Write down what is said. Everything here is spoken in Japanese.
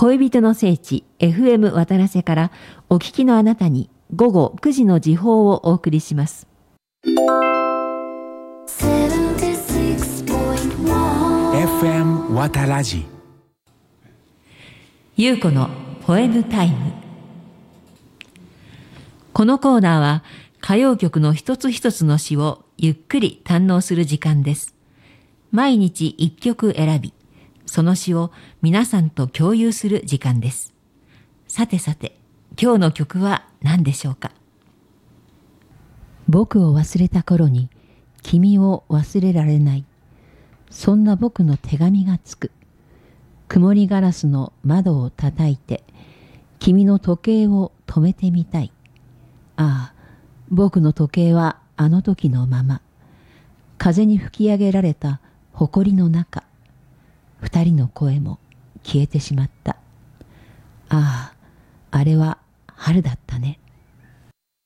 恋人の聖地 FM 渡良瀬からお聞きのあなたに午後9時の時報をお送りします。 FM 渡良瀬優子のポエムタイム。このコーナーは歌謡曲の一つ一つの詩をゆっくり堪能する時間です。毎日一曲選び、その詩を皆さんと共有する時間です。さてさて、今日の曲は何でしょうか。僕を忘れた頃に君を忘れられない。そんな僕の手紙がつく。曇りガラスの窓を叩いて君の時計を止めてみたい。ああ、僕の時計はあの時のまま。風に吹き上げられた埃の中。二人の声も消えてしまった。ああ、あれは春だったね。